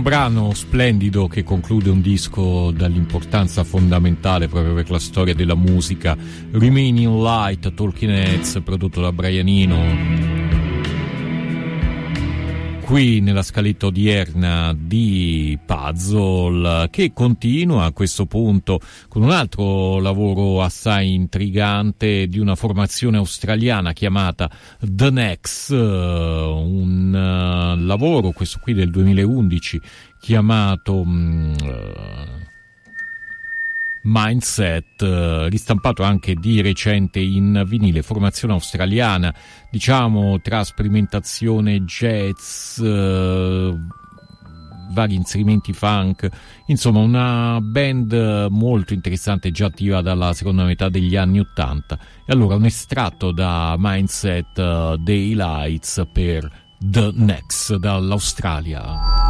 brano splendido che conclude un disco dall'importanza fondamentale proprio per la storia della musica, Remaining Light, Talking Heads, prodotto da Brian Eno. Qui nella scaletta odierna di Puzzle, che continua a questo punto con un altro lavoro assai intrigante di una formazione australiana chiamata The Next, un lavoro, questo qui del 2011, chiamato Mindset, ristampato anche di recente in vinile, formazione australiana, diciamo tra sperimentazione jazz, vari inserimenti funk, insomma una band molto interessante, già attiva dalla seconda metà degli anni '80. E allora un estratto da Mindset, Daylights per The Next dall'Australia.